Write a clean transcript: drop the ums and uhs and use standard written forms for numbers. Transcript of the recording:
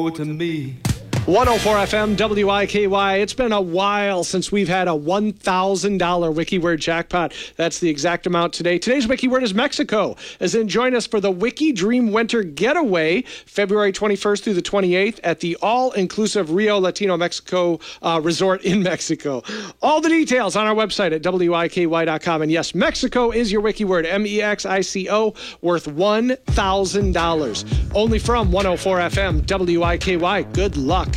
owe it to me. 104 FM WIKY. It's been a while since we've had a $1,000 Wiki Word jackpot. That's the exact amount today. Today's Wiki Word is Mexico. As in, join us for the Wiki Dream Winter Getaway, February 21st through the 28th at the all-inclusive Rio Latino Mexico Resort in Mexico. All the details on our website at WIKY.com. And yes, Mexico is your Wiki Word, MEXICO, worth $1,000. Only from 104 FM WIKY. Good luck.